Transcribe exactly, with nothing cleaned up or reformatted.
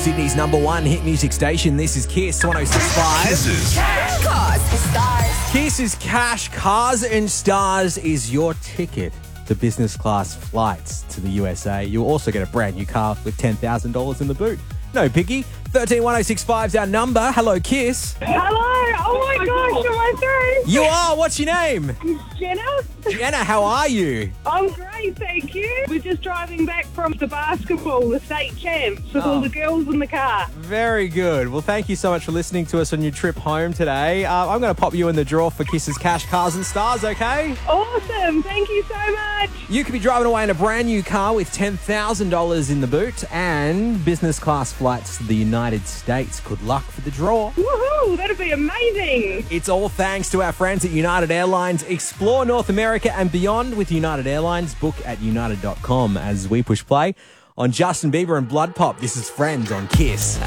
Sydney's number one hit music station. This is Kiss one oh six point five. Kisses. Cars and stars. Kiss's Cash, Cars and Stars is your ticket to business class flights to the U S A. You'll also get a brand new car with ten thousand dollars in the boot. No biggie. one three one oh six five is our number. Hello, Kiss. Hello. Oh my gosh, am I through? You are. What's your name? Jenna? Jenna, how are you? I'm great, thank you. We're just driving back from the basketball, the state champs, with Oh. all the girls in the car. Very good. Well, thank you so much for listening to us on your trip home today. Uh, I'm going to pop you in the draw for Kiss's Cash, Cars and Stars, okay? Awesome, thank you so much. You could be driving away in a brand new car with ten thousand dollars in the boot and business class flights to the United States. Good luck for the draw. Woohoo, that'd be amazing. It's all thanks to our friends at United Airlines. Explore North America and beyond with United Airlines. Book at united dot com as we push play on Justin Bieber and Blood Pop. This is Friends on Kiss.